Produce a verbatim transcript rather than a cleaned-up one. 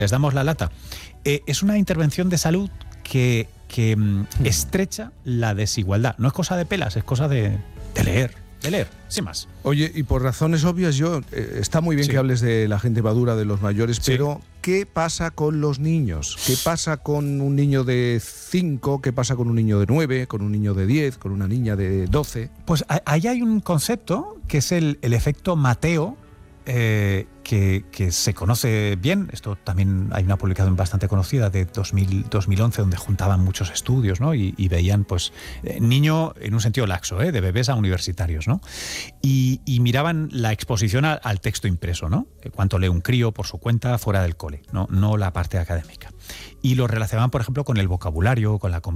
les damos la lata. Eh, es una intervención de salud que, que mm, estrecha la desigualdad. No es cosa de pelas, es cosa de, de leer, de leer, sin más. Oye, y por razones obvias, yo eh, está muy bien Sí. que hables de la gente madura, de los mayores, Sí. pero ¿qué pasa con los niños? ¿Qué pasa con un niño de cinco? ¿Qué pasa con un niño de nueve? ¿Con un niño de diez? ¿Con una niña de doce? Pues ahí hay un concepto que es el, el efecto Mateo, eh, que, que se conoce bien. Esto también hay una publicación bastante conocida de dos mil, dos mil once donde juntaban muchos estudios, ¿no? y, y veían pues eh, niño en un sentido laxo, ¿eh? de bebés a universitarios, ¿no? y, y miraban la exposición a, al texto impreso, ¿no? Cuánto lee un crío por su cuenta fuera del cole, no, no la parte académica, y lo relacionaban por ejemplo con el vocabulario, con la